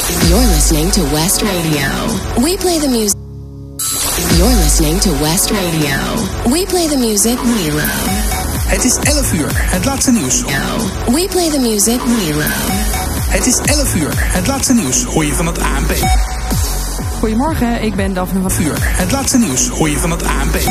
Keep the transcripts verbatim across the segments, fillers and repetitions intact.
You're listening to West Radio. We play the music. You're listening to West Radio. We play the music we love. Het is elf uur, het laatste nieuws. We play the music we love. Het is elf uur, het laatste nieuws hoor je van het A N P. Goedemorgen, ik ben Daphne van... Uur, het laatste nieuws hoor je van het A N P.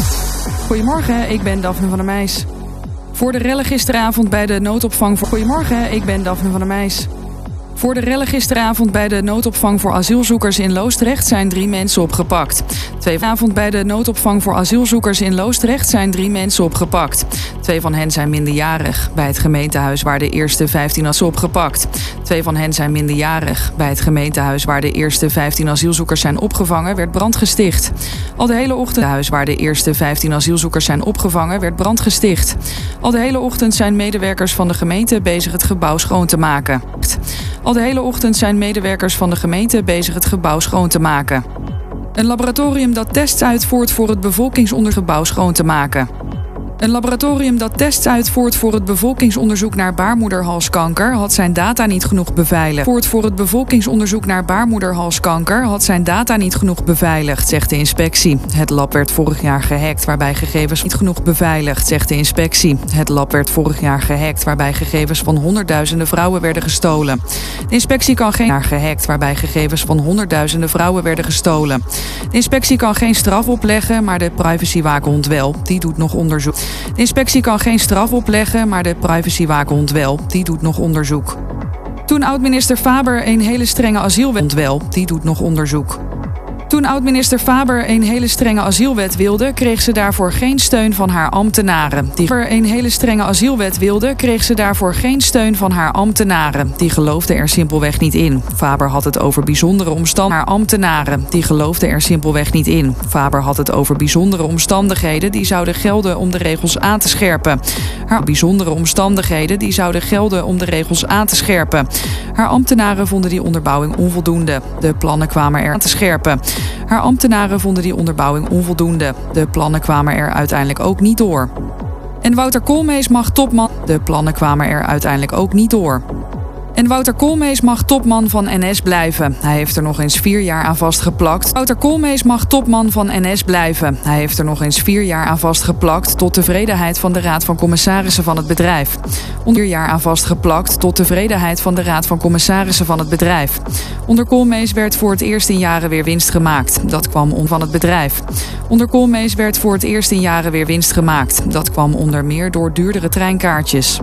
Goedemorgen, ik ben Daphne van der Meijs. Voor de rellen gisteravond bij de noodopvang voor... Goedemorgen, ik ben Daphne van der Meijs. Voor de rellen gisteravond bij de noodopvang voor asielzoekers in Loosdrecht zijn drie mensen opgepakt. Twee avond bij de noodopvang voor asielzoekers in Loosdrecht zijn drie mensen opgepakt. Twee van hen zijn minderjarig. Bij het gemeentehuis waar de eerste vijftien as opgepakt. Twee van hen zijn minderjarig. Bij het gemeentehuis waar de eerste vijftien asielzoekers zijn opgevangen werd brand gesticht. Al de hele ochtend huis waar de eerste vijftien asielzoekers zijn opgevangen werd brand gesticht. Al de hele ochtend zijn medewerkers van de gemeente bezig het gebouw schoon te maken. Al de hele ochtend zijn medewerkers van de gemeente bezig het gebouw schoon te maken. Een laboratorium dat tests uitvoert voor het bevolkingsondergebouw schoon te maken. Een laboratorium dat tests uitvoert voor het bevolkingsonderzoek naar baarmoederhalskanker had zijn data niet genoeg beveiligd. Voort voor het bevolkingsonderzoek naar baarmoederhalskanker had zijn data niet genoeg beveiligd, zegt de inspectie. Het lab werd vorig jaar gehackt, waarbij gegevens niet genoeg beveiligd, zegt de inspectie. Het lab werd vorig jaar gehackt, waarbij gegevens van honderdduizenden vrouwen werden gestolen. De inspectie kan geen jaar gehackt, waarbij gegevens van honderdduizenden vrouwen werden gestolen. De inspectie kan geen straf opleggen, maar de privacywaakhond wel. Die doet nog onderzoek. De inspectie kan geen straf opleggen, maar de privacywaakhond wel. Die doet nog onderzoek. Toen oud-minister Faber een hele strenge asielwet wel, die doet nog onderzoek. Toen oud-minister Faber een hele strenge asielwet wilde, kreeg ze daarvoor geen steun van haar ambtenaren. Die Faber een hele strenge asielwet wilde, kreeg ze daarvoor geen steun van haar ambtenaren. Die geloofden er simpelweg niet in. Faber had het over bijzondere omstandigheden. Haar ambtenaren, die geloofden er simpelweg niet in. Faber had het over bijzondere omstandigheden die zouden gelden om de regels aan te scherpen. Haar bijzondere omstandigheden die zouden gelden om de regels aan te scherpen. Haar ambtenaren vonden die onderbouwing onvoldoende. De plannen kwamen er aan te scherpen. Haar ambtenaren vonden die onderbouwing onvoldoende. De plannen kwamen er uiteindelijk ook niet door. En Wouter Koolmees mag topman... De plannen kwamen er uiteindelijk ook niet door. En Wouter Koolmees mag topman van N S blijven. Hij heeft er nog eens vier jaar aan vastgeplakt. Wouter Koolmees mag topman van N S blijven. Hij heeft er nog eens vier jaar aan vastgeplakt tot tevredenheid van de Raad van Commissarissen van het bedrijf. Onder vier jaar aan vastgeplakt tot tevredenheid van de Raad van Commissarissen van het bedrijf. Onder Koolmees werd voor het eerst in jaren weer winst gemaakt. Dat kwam om van het bedrijf. Onder Koolmees werd voor het eerst in jaren weer winst gemaakt. Dat kwam onder meer door duurdere treinkaartjes.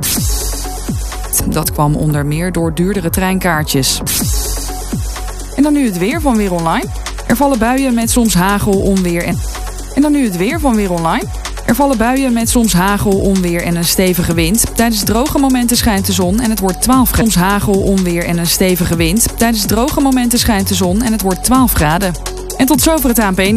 Dat kwam onder meer door duurdere treinkaartjes. En dan nu het weer van Weer Online. Er vallen buien met soms hagel, onweer en... En dan nu het weer van Weer Online. Er vallen buien met soms hagel, onweer en een stevige wind. Tijdens droge momenten schijnt de zon en het wordt twaalf graden. Soms hagel, onweer en een stevige wind. Tijdens droge momenten schijnt de zon en het wordt twaalf graden. En tot zover het A N P.